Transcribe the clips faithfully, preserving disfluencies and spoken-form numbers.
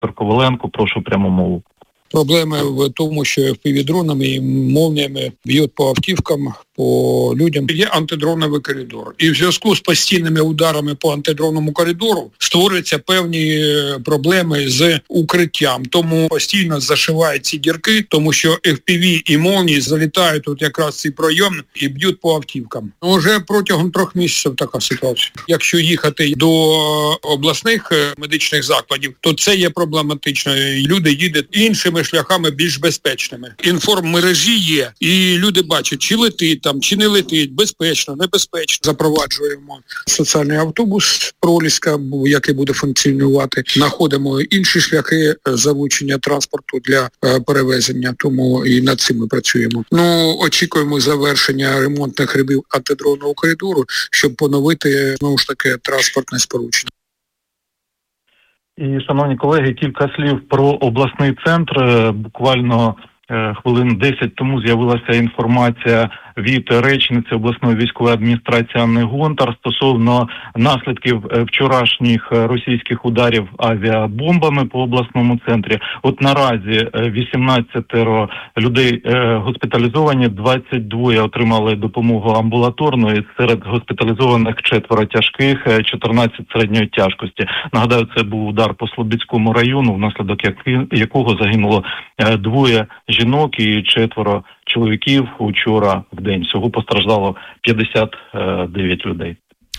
Віктор Коваленко, прошу пряму мову. Проблема в тому, що еф пі ві-дронами і молніями б'ють по автівкам, по людям. Є антидроновий коридор. І в зв'язку з постійними ударами по антидронному коридору створюються певні проблеми з укриттям. Тому постійно зашивають ці дірки, тому що еф пі ві і молнії залітають тут якраз в цей пройом і б'ють по автівкам. Уже протягом трьох місяців така ситуація. Якщо їхати до обласних медичних закладів, то це є проблематично. Люди їдуть іншими шляхами більш безпечними. Інформмережі є, і люди бачать, чи летить там, чи не летить, безпечно, небезпечно. Запроваджуємо соціальний автобус Проліска, який буде функціонувати. Знаходимо інші шляхи залучення транспорту для перевезення, тому і над цим ми працюємо. Ну, очікуємо завершення ремонтних робіт антидронного коридору, щоб поновити, знову ж таки, транспортне сполучення. І, шановні колеги, кілька слів про обласний центр. Буквально хвилин десять тому з'явилася інформація від речниці обласної військової адміністрації Анни Гонтар стосовно наслідків вчорашніх російських ударів авіабомбами по обласному центрі. От наразі вісімнадцять людей госпіталізовані, двадцять два отримали допомогу амбулаторну, і серед госпіталізованих четверо тяжких, чотирнадцять середньої тяжкості. Нагадаю, це був удар по Слобідському району, внаслідок якого загинуло двоє жінок і четверо чоловіків учора в день. Всього постраждало п'ятдесят дев'ять людей.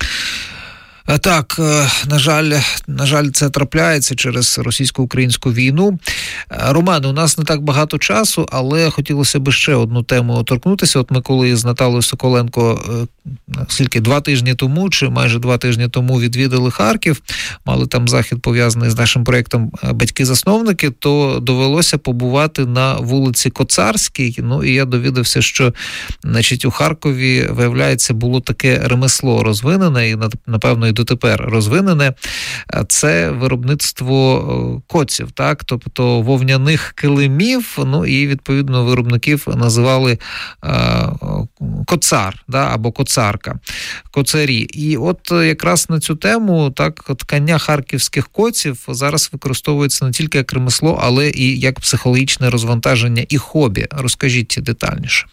Так, на жаль, на жаль, це трапляється через російсько-українську війну. Романе, у нас не так багато часу, але хотілося б ще одну тему торкнутися. От ми коли з Наталею Соколенко скільки, два тижні тому, чи майже два тижні тому відвідали Харків, мали там захід пов'язаний з нашим проєктом «Батьки-засновники», то довелося побувати на вулиці Коцарській. Ну, і я довідався, що, значить, у Харкові, виявляється, було таке ремесло розвинене, і, напевно, і дотепер розвинене. Це виробництво коців, так? Тобто вовняних килимів, ну, і, відповідно, виробників називали е, коцар, да, або коцарка, коцарі. І от якраз на цю тему, так, ткання харківських коців зараз використовується не тільки як ремесло, але і як психологічне розвантаження і хобі. Розкажіть детальніше.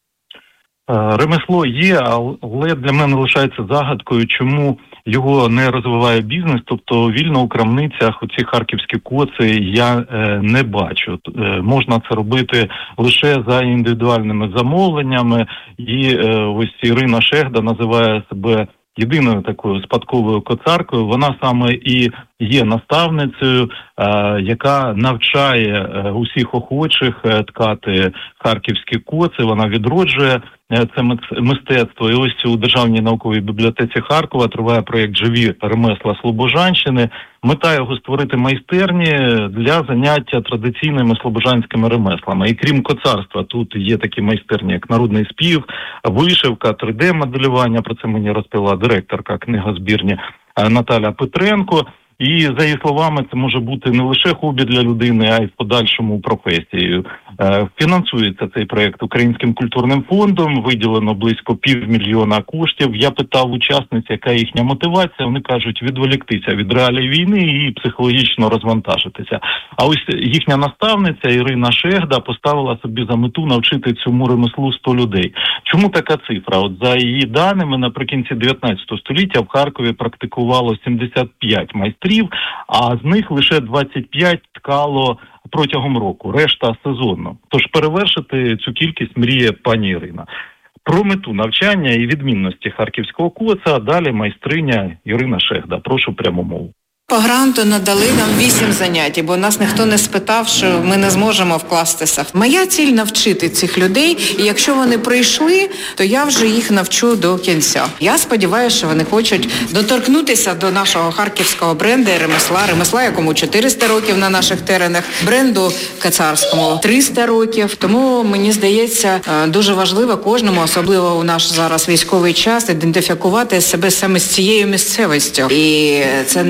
Ремесло є, але для мене лишається загадкою, чому його не розвиває бізнес, тобто вільно у крамницях оці харківські коци я е, не бачу. Е, можна це робити лише за індивідуальними замовленнями, і е, ось Ірина Шегда називає себе єдиною такою спадковою коцаркою. Вона саме і є наставницею, е, яка навчає е, усіх охочих е, ткати харківські коци, вона відроджує це мистецтво. І ось у Державній науковій бібліотеці Харкова триває проєкт «Живі ремесла Слобожанщини». Мета його створити майстерні для заняття традиційними слобожанськими ремеслами. І крім коцарства, тут є такі майстерні, як народний спів, вишивка, три де-моделювання. Про це мені розповіла директорка книгозбірні Наталя Петренко. І, за її словами, це може бути не лише хобі для людини, а й в подальшому професією. Фінансується цей проєкт Українським культурним фондом, виділено близько півмільйона коштів. Я питав учасниць, яка їхня мотивація. Вони кажуть, відволіктися від реалій війни і психологічно розвантажитися. А ось їхня наставниця Ірина Шегда поставила собі за мету навчити цьому ремеслу сто людей. Чому така цифра? От за її даними, наприкінці дев'ятнадцятого століття в Харкові практикувало сімдесят п'ять майстрів, а з них лише двадцять п'ять ткало протягом року, решта сезонно. Тож перевершити цю кількість мріє пані Ірина. Про мету навчання і відмінності харківського коца далі майстриня Ірина Шегда. Прошу пряму мову. По гранту надали нам вісім занять, бо нас ніхто не спитав, що ми не зможемо вкластися. Моя ціль – навчити цих людей, і якщо вони прийшли, то я вже їх навчу до кінця. Я сподіваюся, що вони хочуть доторкнутися до нашого харківського бренду ремесла, ремесла, якому чотириста років на наших теренах, бренду коцарському триста років. Тому, мені здається, дуже важливо кожному, особливо у наш зараз військовий час, ідентифікувати себе саме з цією місцевістю. І це надає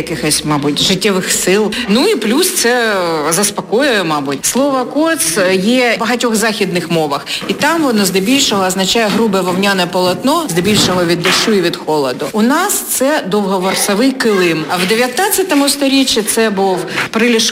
якихось, мабуть, життєвих сил. Ну і плюс це заспокоює, мабуть. Слово коц є в багатьох західних мовах. І там воно здебільшого означає грубе вовняне полотно, здебільшого від дощу і від холоду. У нас це довговорсовий килим. А в дев'ятнадцятому сторіччі це був приліж